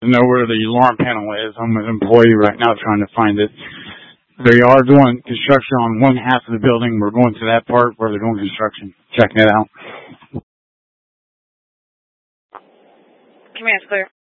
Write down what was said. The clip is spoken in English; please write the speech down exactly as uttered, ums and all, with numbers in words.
to know where the alarm panel is. I'm an employee right now trying to find it. They are doing construction on one half of the building. We're going to that part where they're doing construction, checking it out. Command's clear.